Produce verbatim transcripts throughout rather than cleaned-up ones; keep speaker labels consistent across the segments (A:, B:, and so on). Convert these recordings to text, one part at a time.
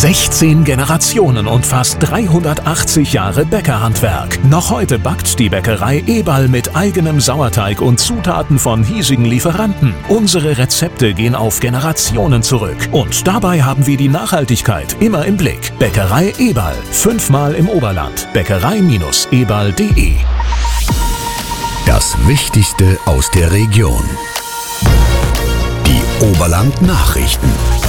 A: sechzehn Generationen und fast dreihundertachtzig Jahre Bäckerhandwerk. Noch heute backt die Bäckerei Eberl mit eigenem Sauerteig und Zutaten von hiesigen Lieferanten. Unsere Rezepte gehen auf Generationen zurück. Und dabei haben wir die Nachhaltigkeit immer im Blick. Bäckerei Eberl. Fünfmal im Oberland. Bäckerei eberl punkt de.
B: Das Wichtigste aus der Region. Die Oberland-Nachrichten.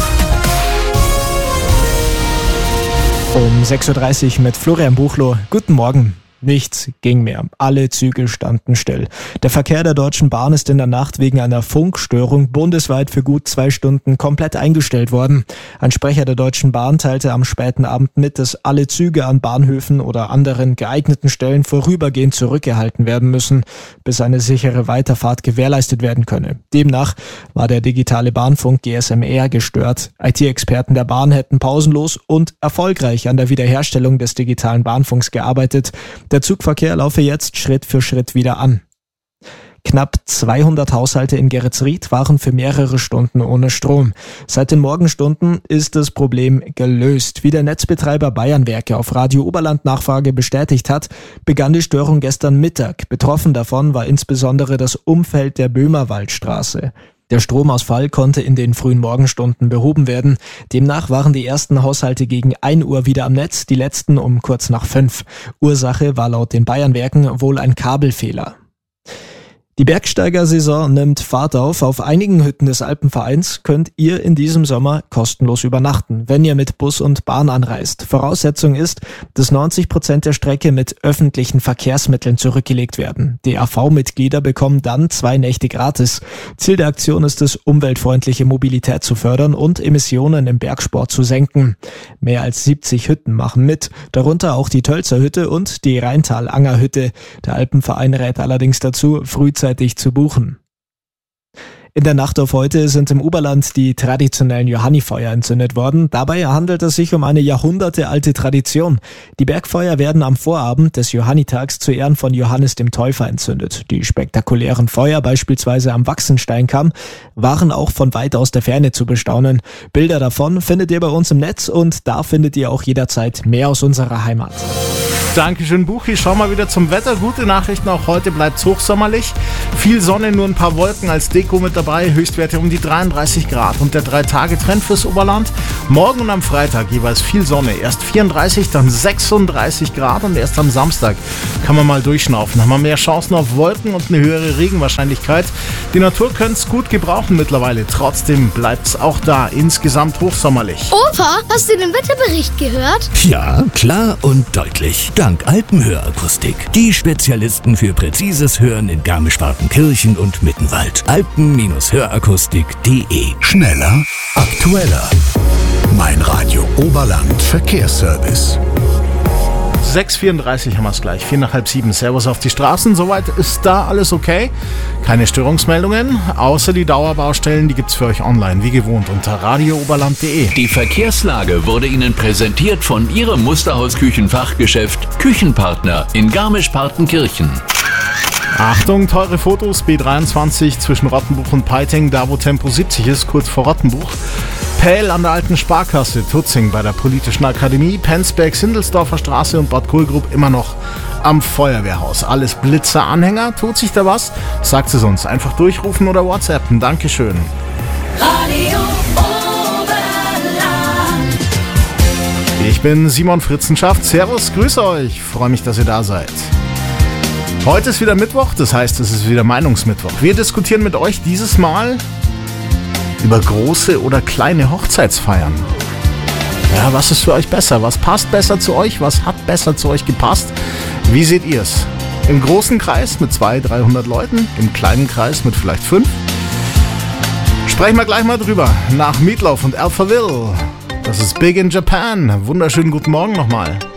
C: Um sechs Uhr dreißig mit Florian Buchloh. Guten Morgen. Nichts ging mehr. Alle Züge standen still. Der Verkehr der Deutschen Bahn ist in der Nacht wegen einer Funkstörung bundesweit für gut zwei Stunden komplett eingestellt worden. Ein Sprecher der Deutschen Bahn teilte am späten Abend mit, dass alle Züge an Bahnhöfen oder anderen geeigneten Stellen vorübergehend zurückgehalten werden müssen, bis eine sichere Weiterfahrt gewährleistet werden könne. Demnach war der digitale Bahnfunk G S M R gestört. I T-Experten der Bahn hätten pausenlos und erfolgreich an der Wiederherstellung des digitalen Bahnfunks gearbeitet. Der Zugverkehr laufe jetzt Schritt für Schritt wieder an. Knapp zweihundert Haushalte in Geretsried waren für mehrere Stunden ohne Strom. Seit den Morgenstunden ist das Problem gelöst. Wie der Netzbetreiber Bayernwerke auf Radio Oberland Nachfrage bestätigt hat, begann die Störung gestern Mittag. Betroffen davon war insbesondere das Umfeld der Böhmerwaldstraße. Der Stromausfall konnte in den frühen Morgenstunden behoben werden. Demnach waren die ersten Haushalte gegen ein Uhr wieder am Netz, die letzten um kurz nach fünf. Ursache war laut den Bayernwerken wohl ein Kabelfehler. Die Bergsteigersaison nimmt Fahrt auf. Auf einigen Hütten des Alpenvereins könnt ihr in diesem Sommer kostenlos übernachten, wenn ihr mit Bus und Bahn anreist. Voraussetzung ist, dass neunzig Prozent der Strecke mit öffentlichen Verkehrsmitteln zurückgelegt werden. D A V-Mitglieder bekommen dann zwei Nächte gratis. Ziel der Aktion ist es, umweltfreundliche Mobilität zu fördern und Emissionen im Bergsport zu senken. Mehr als siebzig Hütten machen mit, darunter auch die Tölzer Hütte und die Rheintal-Anger-Hütte. Der Alpenverein rät allerdings dazu, frühzeitig zu buchen. In der Nacht auf heute sind im Oberland die traditionellen Johannifeuer entzündet worden. Dabei handelt es sich um eine jahrhundertealte Tradition. Die Bergfeuer werden am Vorabend des Johannitags zu Ehren von Johannes dem Täufer entzündet. Die spektakulären Feuer, beispielsweise am Wachsensteinkamm, waren auch von weit aus der Ferne zu bestaunen. Bilder davon findet ihr bei uns im Netz und da findet ihr auch jederzeit mehr aus unserer Heimat.
D: Dankeschön, Buchi. Schauen wir wieder zum Wetter. Gute Nachrichten, auch heute bleibt es hochsommerlich. Viel Sonne, nur ein paar Wolken als Deko mit dabei. Höchstwerte um die dreiunddreißig Grad. Und der drei-Tage-Trend fürs Oberland. Morgen und am Freitag jeweils viel Sonne. Erst vierunddreißig, dann sechsunddreißig Grad und erst am Samstag kann man mal durchschnaufen. Haben wir mehr Chancen auf Wolken und eine höhere Regenwahrscheinlichkeit. Die Natur könnte es gut gebrauchen mittlerweile. Trotzdem bleibt es auch da insgesamt hochsommerlich.
E: Opa, hast du den Wetterbericht gehört?
B: Ja, klar und deutlich. Dank Alpenhörakustik. Die Spezialisten für präzises Hören in Garmisch-Partenkirchen und Mittenwald. alpen hörakustik punkt de. Schneller, aktueller. Mein Radio Oberland Verkehrsservice.
D: sechs Uhr vierunddreißig haben wir es gleich, vier nach halb sieben. Servus auf die Straßen, soweit ist da alles okay. Keine Störungsmeldungen, außer die Dauerbaustellen, die gibt's für euch online, wie gewohnt, unter radio oberland punkt de.
F: Die Verkehrslage wurde Ihnen präsentiert von Ihrem Musterhaus-Küchenfachgeschäft Küchenpartner in Garmisch-Partenkirchen.
D: Achtung, teure Fotos, B dreiundzwanzig zwischen Rottenbuch und Peiting, da wo Tempo siebzig ist, kurz vor Rottenbuch. Pähl an der alten Sparkasse, Tutzing bei der Politischen Akademie, Penzberg, Sindelsdorfer Straße und Bad Kohlgrub immer noch am Feuerwehrhaus. Alles Blitzer-Anhänger, tut sich da was? Sagt es uns, einfach durchrufen oder WhatsAppen. Dankeschön.
G: Radio Oberland.
D: Ich bin Simon Fritzenschaft. Servus, grüße euch. Freue mich, dass ihr da seid. Heute ist wieder Mittwoch, das heißt, es ist wieder Meinungsmittwoch. Wir diskutieren mit euch dieses Mal über große oder kleine Hochzeitsfeiern. Ja, was ist für euch besser? Was passt besser zu euch? Was hat besser zu euch gepasst? Wie seht ihr es? Im großen Kreis mit zweihundert, dreihundert Leuten? Im kleinen Kreis mit vielleicht fünf? Sprechen wir gleich mal drüber. Nach Meatloaf und Alphaville. Das ist Big in Japan. Wunderschönen guten Morgen nochmal.